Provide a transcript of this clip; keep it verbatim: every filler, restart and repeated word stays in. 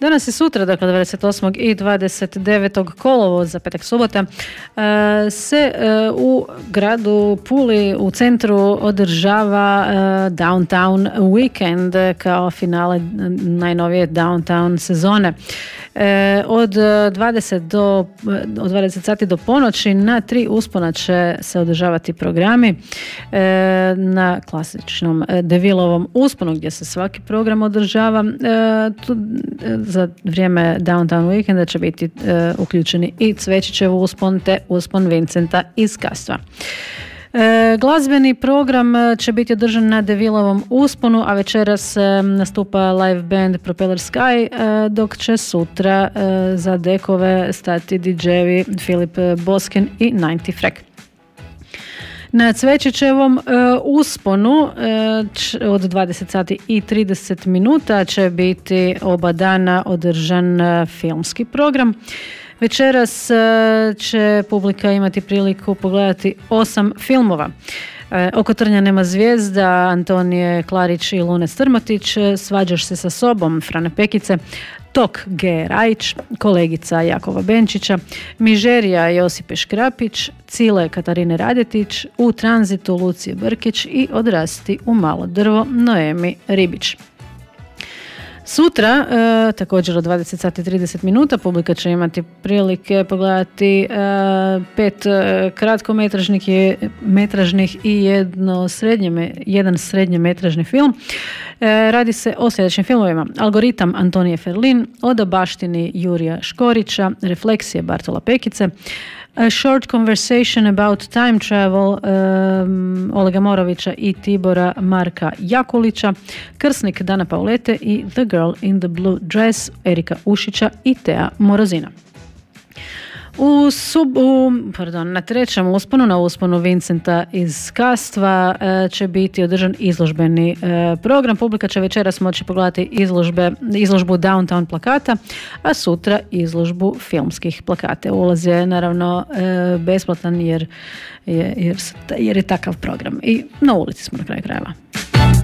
Danas i sutra, dakle dvadeset osmog i dvadeset devetog kolovoza, petak subota, se u gradu Puli u centru održava Downtown Weekend kao finale najnovije Downtown sezone. Od dvadeset do od dvadeset sati do ponoći na tri uspona će se održavati programi na klasičnom Devilovom usponu gdje se svaki program održava. Tu za vrijeme Downtown Weekenda će biti uključeni i Cvečićev uspon te uspon Vincenta iz Kastva. E, glazbeni program će biti održan na Devilovom usponu, a večeras e, nastupa live band Propeller Sky, e, dok će sutra e, za dekove stati di džejevi Filip Boskin i devedeset Frek. Na Cvečićevom e, usponu e, č, od dvadeset sati i trideset minuta će biti oba dana održan e, filmski program. Večeras će publika imati priliku pogledati osam filmova. Oko trnja nema zvijezda Antonije Klarić i Lune Strmatić, Svađaš se sa sobom Frane Pekice, Tok G. Rajić, Kolegica Jakova Benčića, Mižerija Josipe Škrapić, Cile Katarine Radetić, U tranzitu Lucije Brkić i Odrasti u malo drvo Noemi Ribić. Sutra, e, također od dvadeset sati i trideset minuta, publika će imati prilike pogledati e, pet e, kratkometražnih je, metražnih i jedno srednje, jedan srednjemetražni film. E, radi se o sljedećim filmovima: Algoritam Antonije Ferlin, Oda baštini Jurija Škorića, Refleksije Bartola Pekice, A Short Conversation About Time Travel um, Olega Morovića i Tibora Marka Jakulića, Krsnik Dana Paulete i The Girl in the Blue Dress Erika Ušića i Tea Morozina. U sub, u, pardon, na trećem usponu, na usponu Vincenta iz Kastva, e, će biti održan izložbeni e, program. Publika će večeras moći pogledati izložbe, izložbu Downtown plakata, a sutra izložbu filmskih plakata. Ulaz je naravno e, besplatan jer je, jer, jer je takav program. I na ulici smo na kraju krajeva.